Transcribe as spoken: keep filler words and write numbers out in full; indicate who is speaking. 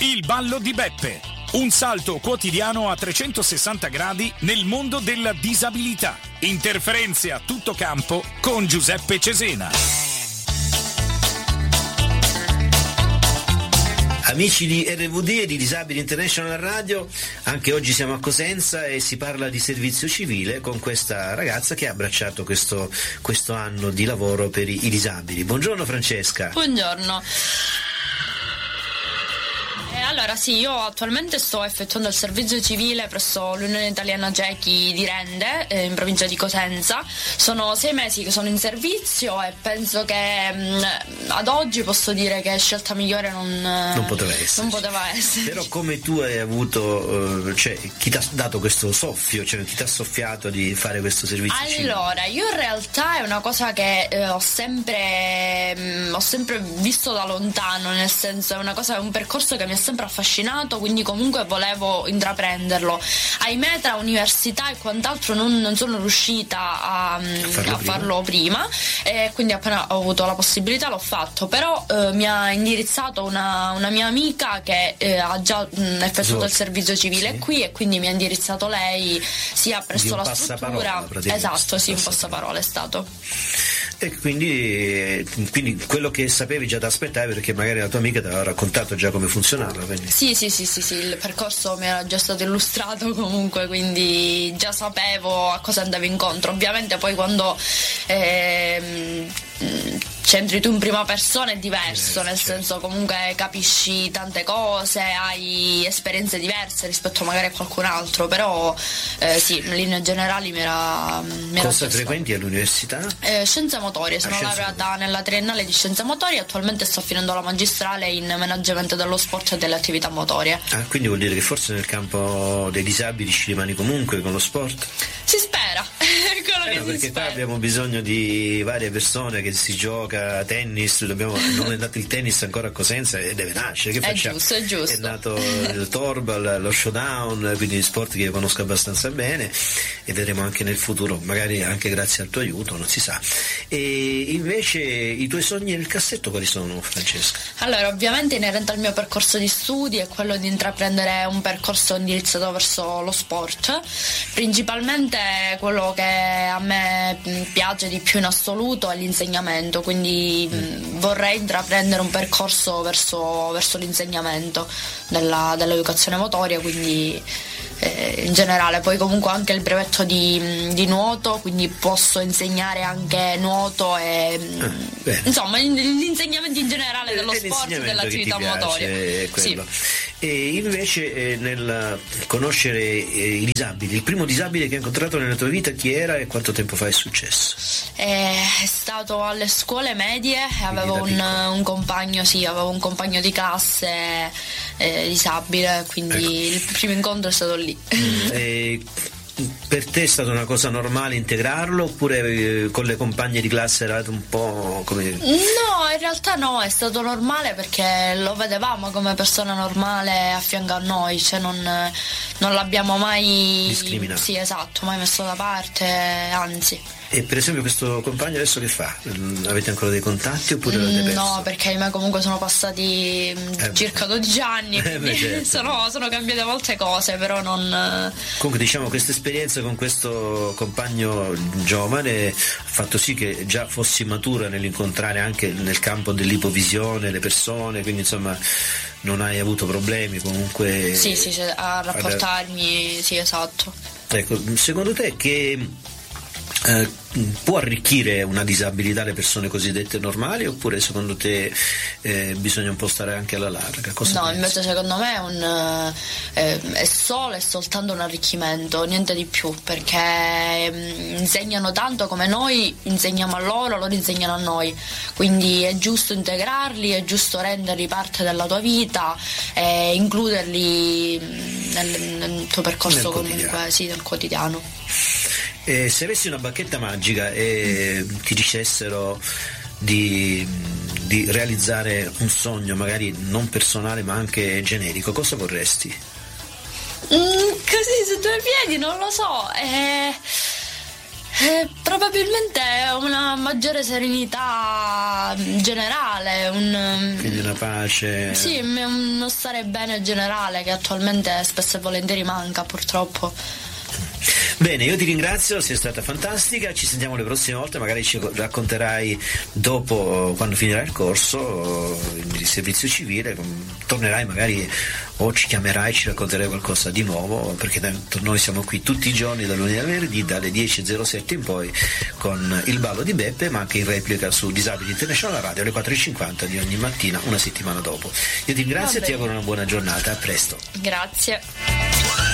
Speaker 1: Il ballo di Beppe. Un salto quotidiano a trecentosessanta gradi nel mondo della disabilità. Interferenze a tutto campo con Giuseppe Cesena.
Speaker 2: Amici di R V D e di Disabili International Radio, anche oggi siamo a Cosenza e si parla di servizio civile con questa ragazza che ha abbracciato questo, questo anno di lavoro per i, i disabili. Buongiorno Francesca.
Speaker 3: Buongiorno. Allora sì, io attualmente sto effettuando il servizio civile presso l'Unione Italiana Gechi di Rende, eh, in provincia di Cosenza. Sono sei mesi che sono in servizio e penso che mh, ad oggi posso dire che scelta migliore non,
Speaker 2: non poteva essere.
Speaker 3: Non poteva essere.
Speaker 2: Però come tu hai avuto, eh, cioè chi ti ha dato questo soffio, cioè chi ti ha soffiato di fare questo servizio
Speaker 3: allora,
Speaker 2: civile?
Speaker 3: Allora, io in realtà è una cosa che eh, ho sempre mh, ho sempre visto da lontano, nel senso è una cosa, è un percorso che mi ha sempre affascinato, quindi comunque volevo intraprenderlo. Ahimè, tra università e quant'altro non, non sono riuscita a, a farlo, a prima. farlo prima, e quindi appena ho avuto la possibilità l'ho fatto. Però eh, mi ha indirizzato una, una mia amica che eh, ha già mh, effettuato il servizio civile, sì, qui, e quindi mi ha indirizzato lei sia presso la struttura. Esatto, sì, un passaparola è stato.
Speaker 2: E quindi, quindi quello che sapevi già da aspettare, perché magari la tua amica ti aveva raccontato già come funzionava. Quindi.
Speaker 3: Sì, sì, sì, sì, sì, il percorso mi era già stato illustrato comunque, quindi già sapevo a cosa andavo incontro. Ovviamente poi quando ehm, c'entri tu in prima persona è diverso, nel senso comunque capisci tante cose, hai esperienze diverse rispetto magari a qualcun altro, però eh, sì, in linee generali mi era, mi era
Speaker 2: cosa frequenti all'università?
Speaker 3: Eh, scienze motorie, sono laureata nella triennale di scienze motorie, attualmente sto finendo la magistrale in management dello sport e delle attività motorie.
Speaker 2: Ah, quindi vuol dire che forse nel campo dei disabili ci rimani comunque con lo sport?
Speaker 3: Si spera, quello
Speaker 2: eh
Speaker 3: che
Speaker 2: no,
Speaker 3: si
Speaker 2: perché
Speaker 3: spera.
Speaker 2: qua abbiamo bisogno di varie persone, che si gioca a tennis, dobbiamo, non è nato il tennis ancora a Cosenza e deve nascere, che
Speaker 3: è
Speaker 2: facciamo?
Speaker 3: Giusto, è giusto.
Speaker 2: È nato il Torbal, lo Showdown, quindi sport che io conosco abbastanza bene e vedremo anche nel futuro, magari anche grazie al tuo aiuto, non si sa. E invece i tuoi sogni nel cassetto quali sono, Francesca?
Speaker 3: Allora, ovviamente inerente al mio percorso di studi è quello di intraprendere un percorso indirizzato verso lo sport, principalmente quello che a me piace di più in assoluto è l'insegnamento, quindi mm. vorrei intraprendere un percorso verso, verso l'insegnamento della, dell'educazione motoria, quindi eh, in generale. Poi comunque anche il brevetto di, di nuoto, quindi posso insegnare anche nuoto e ah, insomma gli insegnamenti in generale dello sport e dell'attività motoria.
Speaker 2: Sì. E invece eh, nel conoscere eh, i disabili, il primo disabile che hai incontrato nella tua vita chi era e quanto tempo fa è successo?
Speaker 3: È stato alle scuole medie, avevo un, un compagno, sì, avevo un compagno di classe eh, disabile, quindi ecco. Il primo incontro è stato lì.
Speaker 2: Mm, e per te è stata una cosa normale integrarlo oppure eh, con le compagne di classe eravate un po' come...
Speaker 3: No, in realtà no, è stato normale perché lo vedevamo come persona normale a fianco a noi, cioè non, non l'abbiamo mai
Speaker 2: discriminato.
Speaker 3: Sì, esatto, mai messo da parte, anzi.
Speaker 2: E per esempio questo compagno adesso che fa? Avete ancora dei contatti oppure l'avete perso?
Speaker 3: No, perché ahimè comunque sono passati eh circa dodici anni,
Speaker 2: eh beh, certo.
Speaker 3: sono, sono cambiate molte cose, però non...
Speaker 2: Comunque diciamo questa esperienza con questo compagno giovane ha fatto sì che già fossi matura nell'incontrare anche nel campo dell'ipovisione le persone, quindi insomma non hai avuto problemi comunque...
Speaker 3: Sì, sì, sì a rapportarmi, ad... sì, esatto.
Speaker 2: Ecco, secondo te che... Eh, può arricchire una disabilità le persone cosiddette normali oppure secondo te eh, bisogna un po' stare anche alla larga? Cosa
Speaker 3: no,
Speaker 2: pensi?
Speaker 3: Invece secondo me è, un, eh, è solo e soltanto un arricchimento, niente di più, perché eh, insegnano tanto come noi insegniamo a loro, loro insegnano a noi, quindi è giusto integrarli, è giusto renderli parte della tua vita e includerli nel, nel tuo percorso
Speaker 2: nel
Speaker 3: comunque,
Speaker 2: quotidiano.
Speaker 3: Sì, nel quotidiano.
Speaker 2: Eh, se avessi una bacchetta magica e mm. ti dicessero di, di realizzare un sogno magari non personale ma anche generico, cosa vorresti?
Speaker 3: Mm, così su due piedi non lo so, eh... Eh, probabilmente una maggiore serenità generale, un,
Speaker 2: quindi una pace.
Speaker 3: Sì, uno stare bene generale che attualmente spesso e volentieri manca, purtroppo.
Speaker 2: Bene, io ti ringrazio, sei stata fantastica, ci sentiamo le prossime volte, magari ci racconterai dopo, quando finirai il corso il servizio civile, tornerai magari o ci chiamerai, ci racconterai qualcosa di nuovo, perché tanto noi siamo qui tutti i giorni dal lunedì al venerdì dalle dieci e zero sette in poi con il ballo di Beppe, ma anche in replica su Disabili International Radio alle quattro e cinquanta di ogni mattina una settimana dopo. Io ti ringrazio e ti auguro una buona giornata, a presto.
Speaker 3: Grazie.